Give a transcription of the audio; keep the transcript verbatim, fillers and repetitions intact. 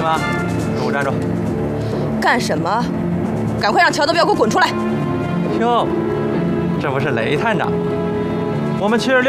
啊，给我站住！ 干什么？赶快让乔德彪给我滚出来！ 哟，这不是雷探长吗？我们七十六